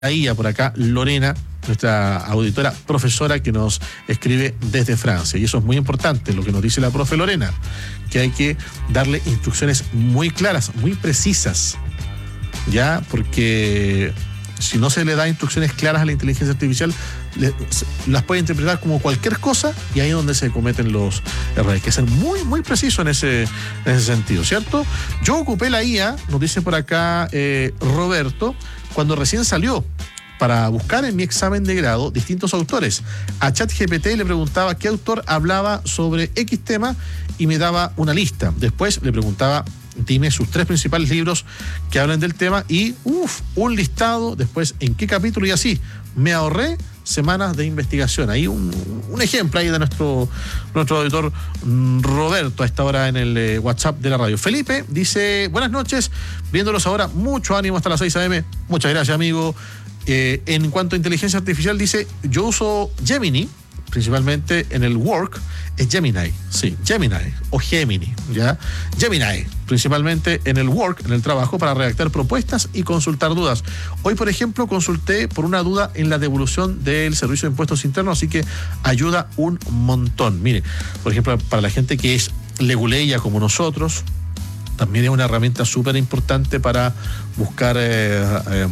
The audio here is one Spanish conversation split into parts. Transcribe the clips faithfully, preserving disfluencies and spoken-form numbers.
I A por acá, Lorena, nuestra auditora profesora que nos escribe desde Francia. Y eso es muy importante, lo que nos dice la profe Lorena, que hay que darle instrucciones muy claras, muy precisas, ¿ya? Porque si no se le da instrucciones claras a la inteligencia artificial, le, las puede interpretar como cualquier cosa y ahí es donde se cometen los errores. Hay que ser muy, muy preciso en ese, en ese sentido, ¿cierto? Yo ocupé la I A, nos dice por acá eh, Roberto, cuando recién salió, para buscar en mi examen de grado distintos autores. A ChatGPT le preguntaba qué autor hablaba sobre X tema y me daba una lista. Después le preguntaba, dime sus tres principales libros que hablan del tema y, uff, un listado, después en qué capítulo y así. Me ahorré semanas de investigación. Ahí un, un ejemplo ahí de nuestro, nuestro auditor Roberto a esta hora en el eh, WhatsApp de la radio. Felipe dice, buenas noches, viéndolos ahora, mucho ánimo hasta las seis a eme. Muchas gracias, amigo. Eh, en cuanto a inteligencia artificial, dice, yo uso Gemini, principalmente en el work, es Gemini, sí, Gemini, o Gemini, ¿ya? Gemini, principalmente en el work, en el trabajo, para redactar propuestas y consultar dudas. Hoy, por ejemplo, consulté por una duda en la devolución del Servicio de Impuestos Internos, así que ayuda un montón. Mire, por ejemplo, para la gente que es leguleya como nosotros, también es una herramienta súper importante para buscar eh, eh,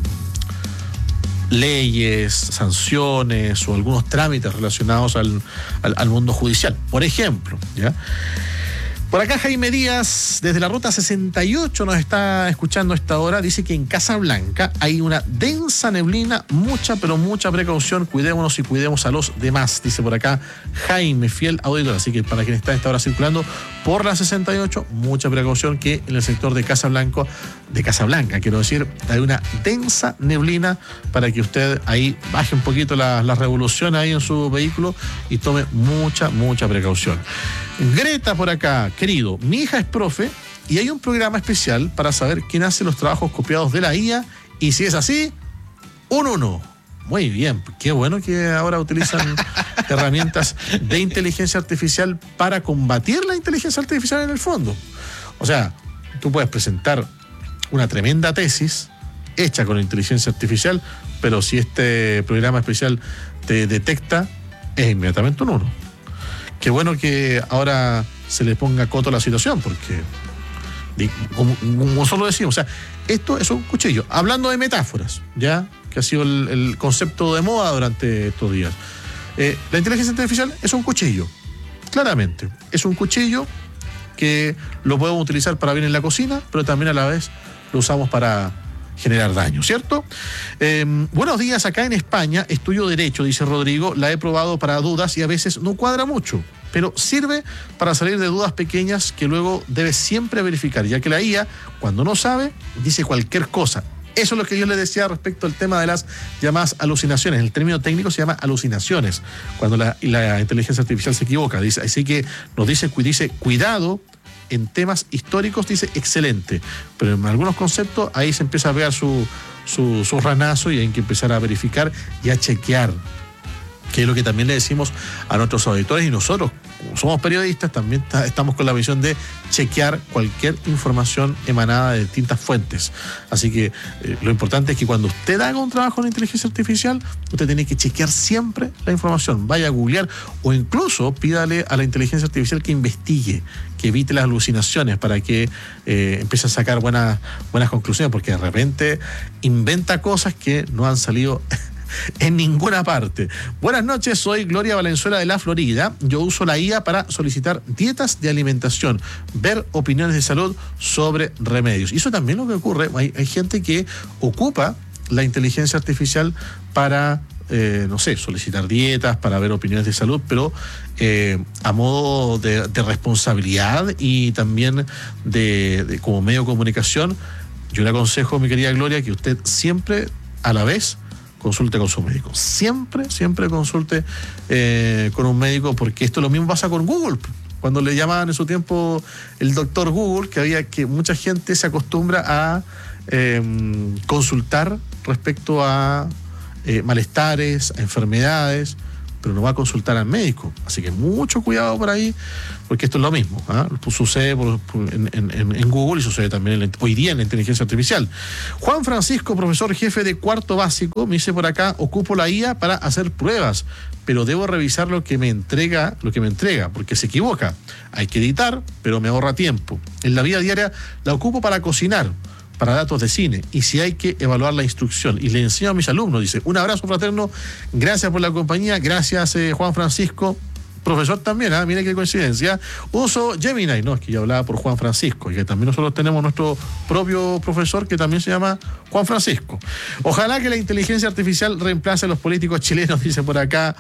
leyes, sanciones o algunos trámites relacionados al, al, al mundo judicial, por ejemplo, ¿ya? Por acá Jaime Díaz, desde la ruta sesenta y ocho, nos está escuchando a esta hora. Dice que en Casablanca hay una densa neblina, mucha, pero mucha precaución. Cuidémonos y cuidemos a los demás, dice por acá Jaime, fiel auditor. Así que para quien está a esta hora circulando por la sesenta y ocho, mucha precaución, que en el sector de Casablanca, de Casablanca, quiero decir, hay una densa neblina para que usted ahí baje un poquito la, la revolución ahí en su vehículo y tome mucha, mucha precaución. Greta por acá, querido, mi hija es profe y hay un programa especial para saber quién hace los trabajos copiados de la I A y si es así, un uno. Muy bien, qué bueno que ahora utilizan herramientas de inteligencia artificial para combatir la inteligencia artificial en el fondo. O sea, tú puedes presentar una tremenda tesis hecha con inteligencia artificial, pero si este programa especial te detecta, es inmediatamente un uno. Qué bueno que ahora se le ponga coto a la situación, porque, como, como solo decimos, o sea, esto es un cuchillo. Hablando de metáforas, ya, que ha sido el, el concepto de moda durante estos días. Eh, la inteligencia artificial es un cuchillo, claramente. Es un cuchillo que lo podemos utilizar para bien en la cocina, pero también a la vez lo usamos para generar daño, ¿cierto? Eh, buenos días, acá en España estudio Derecho, dice Rodrigo, la he probado para dudas y a veces no cuadra mucho, pero sirve para salir de dudas pequeñas que luego debes siempre verificar, ya que la I A, cuando no sabe, dice cualquier cosa. Eso es lo que yo le decía respecto al tema de las llamadas alucinaciones. El término técnico se llama alucinaciones, cuando la, la inteligencia artificial se equivoca. Dice, así que nos dice, dice cuidado. En temas históricos dice excelente, pero en algunos conceptos ahí se empieza a ver su, su, su ranazo y hay que empezar a verificar y a chequear, que es lo que también le decimos a nuestros auditores, y nosotros, como somos periodistas, también está, estamos con la visión de chequear cualquier información emanada de distintas fuentes. Así que eh, lo importante es que cuando usted haga un trabajo en inteligencia artificial, usted tiene que chequear siempre la información, vaya a googlear o incluso pídale a la inteligencia artificial que investigue, que evite las alucinaciones para que eh, empiece a sacar buenas, buenas conclusiones, porque de repente inventa cosas que no han salido en ninguna parte. Buenas noches, soy Gloria Valenzuela de la Florida. Yo uso la I A para solicitar dietas de alimentación, ver opiniones de salud sobre remedios. Y eso también es lo que ocurre. Hay, hay gente que ocupa la inteligencia artificial para, eh, no sé, solicitar dietas, para ver opiniones de salud, pero eh, a modo de, de responsabilidad y también de, de como medio de comunicación, yo le aconsejo, mi querida Gloria, que usted siempre a la vez consulte con su médico. Siempre, siempre consulte eh, con un médico, porque esto lo mismo pasa con Google. Cuando le llamaban en su tiempo el doctor Google, que había que mucha gente se acostumbra a eh, consultar respecto a eh, malestares, a enfermedades, pero no va a consultar al médico. Así que mucho cuidado por ahí, porque esto es lo mismo, ¿eh? Sucede por, por, en, en, en Google y sucede también en, hoy día en la inteligencia artificial. Juan Francisco, profesor jefe de cuarto básico, me dice por acá: ocupo la I A para hacer pruebas, pero debo revisar lo que me entrega, lo que me entrega, porque se equivoca. Hay que editar, pero me ahorra tiempo. En la vida diaria la ocupo para cocinar, para datos de cine, y si hay que evaluar la instrucción. Y le enseño a mis alumnos, dice. Un abrazo fraterno, gracias por la compañía, gracias eh, Juan Francisco. Profesor también, ¿eh? Mira qué coincidencia. Uso Gemini, no, es que yo hablaba por Juan Francisco, y que también nosotros tenemos nuestro propio profesor que también se llama Juan Francisco. Ojalá que la inteligencia artificial reemplace a los políticos chilenos, dice por acá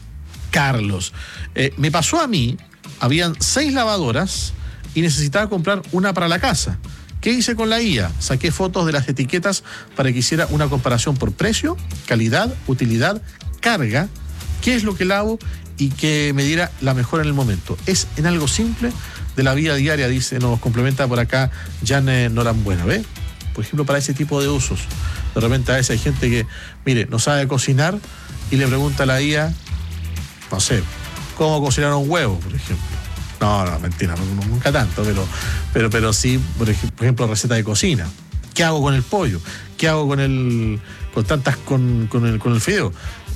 Carlos. Eh, me pasó a mí, habían seis lavadoras y necesitaba comprar una para la casa. ¿Qué hice con la I A? Saqué fotos de las etiquetas para que hiciera una comparación por precio, calidad, utilidad, carga, qué es lo que lavo y que me diera la mejor en el momento. Es en algo simple de la vida diaria, dice, nos complementa por acá Jan Norambuena, ¿ve? Por ejemplo, para ese tipo de usos. De repente a veces hay gente que, mire, no sabe cocinar y le pregunta a la I A, no sé, cómo cocinar un huevo, por ejemplo. No, no, mentira, no, nunca tanto, pero, pero, pero sí, por ejemplo, receta de cocina. ¿Qué hago con el pollo? ¿Qué hago con el, con tantas, con, con el, con el fideo?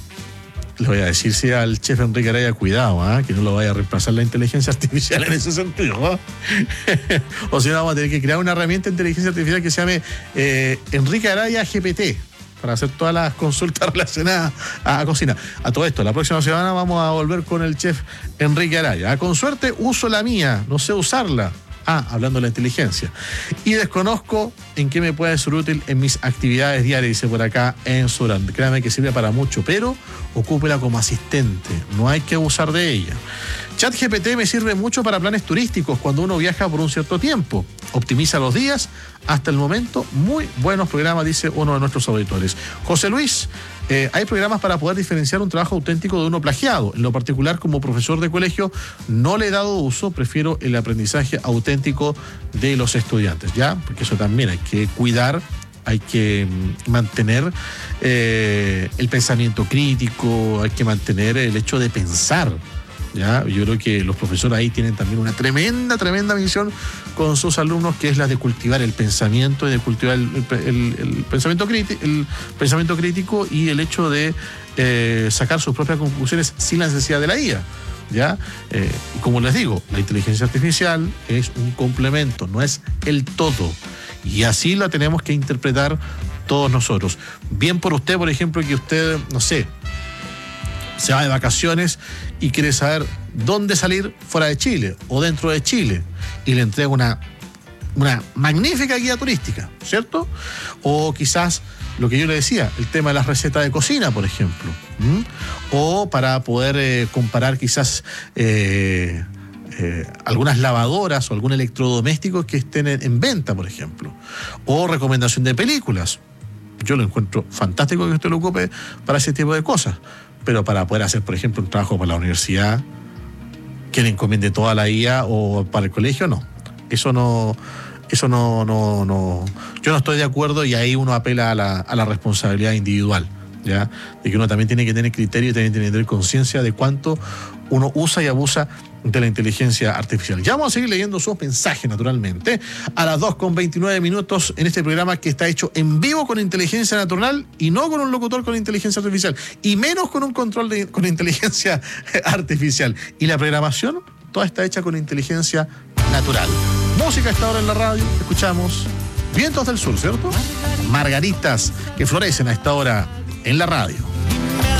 Le voy a decir si al chef Enrique Araya, cuidado, ¿eh? Que no lo vaya a reemplazar la inteligencia artificial en ese sentido, ¿eh? O si no, vamos a tener que crear una herramienta de inteligencia artificial que se llame eh, Enrique Araya G P T, para hacer todas las consultas relacionadas a, a cocina. A todo esto, la próxima semana vamos a volver con el chef Enrique Araya. Con suerte uso la mía, no sé usarla. Ah, hablando de la inteligencia. Y desconozco en qué me puede ser útil en mis actividades diarias, dice por acá en Surán. Créame que sirve para mucho, pero ocúpela como asistente. No hay que abusar de ella. ChatGPT me sirve mucho para planes turísticos cuando uno viaja por un cierto tiempo. Optimiza los días. Hasta el momento, muy buenos programas, dice uno de nuestros auditores. José Luis, eh, hay programas para poder diferenciar un trabajo auténtico de uno plagiado. En lo particular, como profesor de colegio, no le he dado uso, prefiero el aprendizaje auténtico de los estudiantes, ¿ya? Porque eso también hay que cuidar, hay que mantener eh, el pensamiento crítico, hay que mantener el hecho de pensar. ¿Ya? Yo creo que los profesores ahí tienen también una tremenda, tremenda misión con sus alumnos, que es la de cultivar el pensamiento y de cultivar el, el, el, pensamiento, crítico, el pensamiento crítico y el hecho de eh, sacar sus propias conclusiones sin la necesidad de la I A. ¿Ya? Eh, y como les digo, la inteligencia artificial es un complemento, no es el todo. Y así la tenemos que interpretar todos nosotros. Bien por usted, por ejemplo, que usted, no sé, se va de vacaciones y quiere saber dónde salir fuera de Chile o dentro de Chile, y le entrega una, una magnífica guía turística, ¿cierto? O quizás lo que yo le decía, el tema de las recetas de cocina, por ejemplo. ¿Mm? O para poder eh, comparar quizás eh, eh, algunas lavadoras o algún electrodoméstico que estén en, en venta, por ejemplo. O recomendación de películas. Yo lo encuentro fantástico que usted lo ocupe para ese tipo de cosas. Pero para poder hacer, por ejemplo, un trabajo para la universidad, que le encomiende toda la I A, o para el colegio, no. Eso no, eso no, no, no. Yo no estoy de acuerdo, y ahí uno apela a la, a la responsabilidad individual, ¿ya? De que uno también tiene que tener criterio y también tiene que tener conciencia de cuánto uno usa y abusa de la inteligencia artificial. Ya vamos a seguir leyendo sus mensajes, naturalmente, a las dos con veintinueve minutos en este programa que está hecho en vivo con inteligencia natural y no con un locutor con inteligencia artificial, y menos con un control de, con inteligencia artificial. Y la programación, toda está hecha con inteligencia natural. Música a esta hora en la radio, escuchamos Vientos del Sur, ¿cierto? Margaritas que florecen a esta hora en la radio.